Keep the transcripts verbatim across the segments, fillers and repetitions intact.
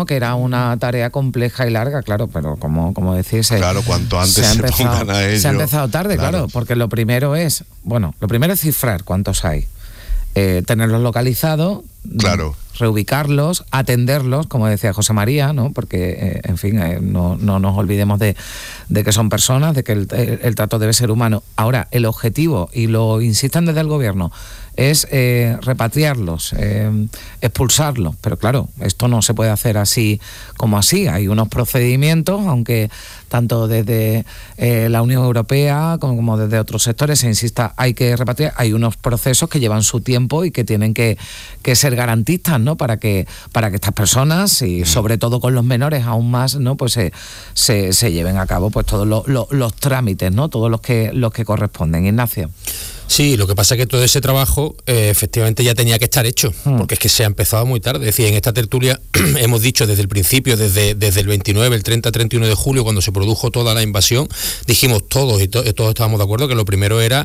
¿no? Que era una tarea compleja y larga, claro, pero como, como decís... Eh, claro, cuanto antes se, se, se empezado, pongan a ello... Se ha empezado tarde, claro. claro, porque lo primero es, bueno, lo primero es cifrar cuántos hay, eh, tenerlos localizados, claro, reubicarlos, atenderlos, como decía José María, ¿no? Porque, eh, en fin, eh, no, no nos olvidemos de, de que son personas, de que el, el, el trato debe ser humano. Ahora, el objetivo, y lo insisten desde el gobierno, es eh, repatriarlos, eh, expulsarlos, pero claro, esto no se puede hacer así como así, hay unos procedimientos, aunque tanto desde eh, la Unión Europea como, como desde otros sectores se insista, hay que repatriar, hay unos procesos que llevan su tiempo y que tienen que, que ser garantistas, ¿no? Para que, para que estas personas, y sobre todo con los menores aún más, ¿no? Pues se, se, se lleven a cabo pues todos los, los, los trámites, ¿no? Todos los que, los que corresponden. Ignacio. Sí, lo que pasa es que todo ese trabajo eh, efectivamente ya tenía que estar hecho, mm. porque es que se ha empezado muy tarde. Es decir, en esta tertulia hemos dicho desde el principio, desde, desde el veintinueve, el treinta, treinta y uno de julio, cuando se produjo toda la invasión, dijimos todos, y to- todos estábamos de acuerdo, que lo primero era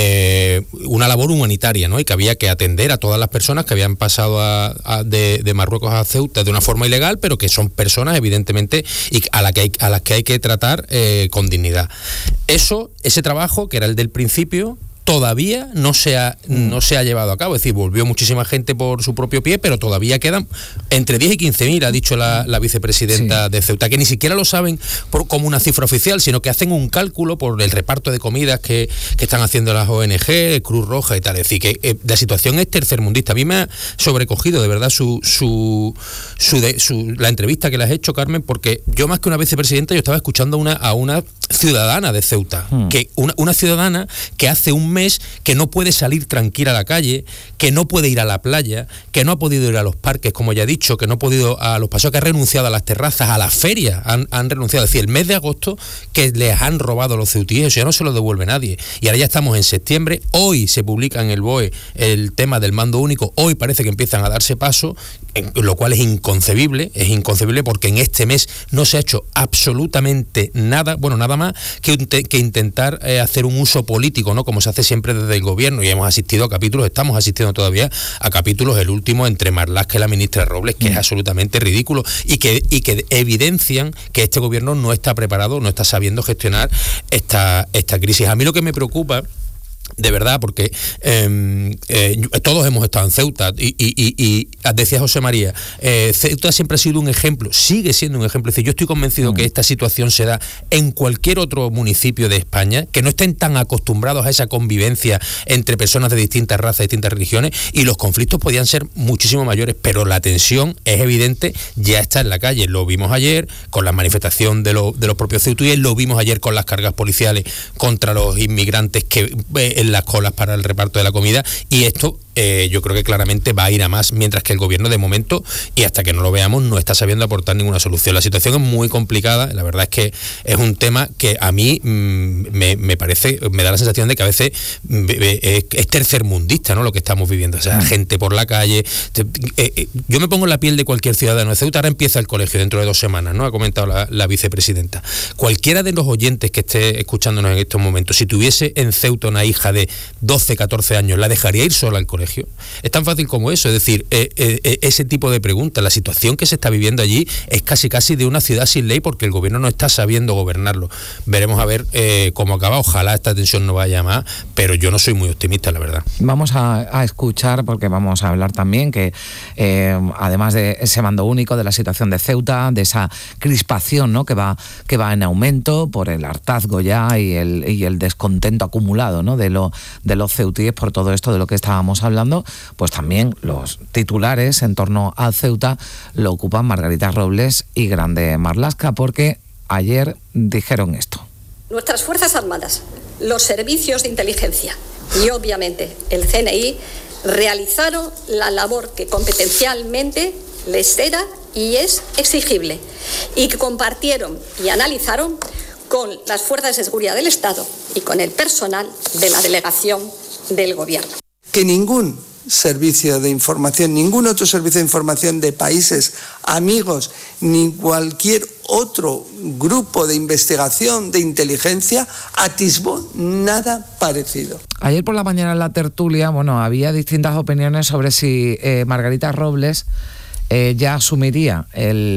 eh, una labor humanitaria, ¿no? Y que había que atender a todas las personas que habían pasado a, a de, de Marruecos a Ceuta de una forma ilegal, pero que son personas, evidentemente, y a, la que hay, a las que hay que tratar eh, con dignidad. Eso, ese trabajo, que era el del principio, todavía no se ha no se ha llevado a cabo, es decir, volvió muchísima gente por su propio pie, pero todavía quedan entre diez y quince mil, ha dicho la, la vicepresidenta sí. de Ceuta, que ni siquiera lo saben por, como una cifra oficial, sino que hacen un cálculo por el reparto de comidas que, que están haciendo las O N G, Cruz Roja y tal. Es decir, que eh, la situación es tercermundista. A mí me ha sobrecogido de verdad su su, su, de, su la entrevista que le has hecho, Carmen, porque yo más que una vicepresidenta, yo estaba escuchando una, a una ciudadana de Ceuta, hmm. que una, una ciudadana que hace un mes que no puede salir tranquila a la calle, que no puede ir a la playa, que no ha podido ir a los parques, como ya he dicho, que no ha podido a los paseos, que ha renunciado a las terrazas, a las ferias, han, han renunciado. Es decir, el mes de agosto que les han robado los ceutíes, eso ya no se lo devuelve nadie. Y ahora ya estamos en septiembre, hoy se publica en el B O E el tema del mando único, hoy parece que empiezan a darse paso, en, lo cual es inconcebible, es inconcebible porque en este mes no se ha hecho absolutamente nada, bueno, nada más que, que intentar eh, hacer un uso político, ¿no? Como se hace siempre desde el gobierno, y hemos asistido a capítulos, estamos asistiendo todavía a capítulos, el último entre Marlaska y la ministra Robles, que mm. es absolutamente ridículo y que, y que evidencian que este gobierno no está preparado, no está sabiendo gestionar esta, esta crisis. A mí lo que me preocupa, de verdad, porque eh, eh, todos hemos estado en Ceuta y, y, y, y decía José María, eh, Ceuta siempre ha sido un ejemplo, sigue siendo un ejemplo. Es decir, yo estoy convencido mm. que esta situación se da en cualquier otro municipio de España, que no estén tan acostumbrados a esa convivencia entre personas de distintas razas, distintas religiones, y los conflictos podían ser muchísimo mayores, pero la tensión es evidente, ya está en la calle. Lo vimos ayer con la manifestación de, lo, de los propios ceutíes, lo vimos ayer con las cargas policiales contra los inmigrantes que eh, en las colas para el reparto de la comida, y esto eh, yo creo que claramente va a ir a más, mientras que el gobierno de momento, y hasta que no lo veamos, no está sabiendo aportar ninguna solución. La situación es muy complicada, la verdad es que es un tema que a mí mmm, me, me parece, me da la sensación de que a veces mmm, es, es tercermundista, ¿no? Lo que estamos viviendo, o sea, gente por la calle. Te, eh, eh, yo me pongo en la piel de cualquier ciudadano de Ceuta. Ahora empieza el colegio dentro de dos semanas, ¿no? Ha comentado la, la vicepresidenta. Cualquiera de los oyentes que esté escuchándonos en estos momentos, si tuviese en Ceuta una hija de doce, catorce años, ¿la dejaría ir sola al colegio? Es tan fácil como eso, es decir, eh, eh, ese tipo de preguntas. La situación que se está viviendo allí es casi casi de una ciudad sin ley, porque el gobierno no está sabiendo gobernarlo. Veremos a ver eh, cómo acaba, ojalá esta tensión no vaya más, pero yo no soy muy optimista, la verdad. Vamos a, a escuchar, porque vamos a hablar también que eh, además de ese mando único, de la situación de Ceuta, de esa crispación, ¿no? que va que va en aumento por el hartazgo ya y el, y el descontento acumulado, ¿no? de, lo, de los ceutíes por todo esto de lo que estábamos hablando, pues también los titulares en torno a Ceuta lo ocupan Margarita Robles y Grande Marlaska, porque ayer dijeron esto. Nuestras Fuerzas Armadas, los servicios de inteligencia y obviamente el C N I realizaron la labor que competencialmente les era y es exigible, y que compartieron y analizaron con las fuerzas de seguridad del Estado y con el personal de la delegación del Gobierno. Que ningún servicio de información, ningún otro servicio de información de países amigos, ni cualquier otro grupo de investigación de inteligencia atisbó nada parecido. Ayer por la mañana en la tertulia, bueno, había distintas opiniones sobre si eh, Margarita Robles eh, ya asumiría el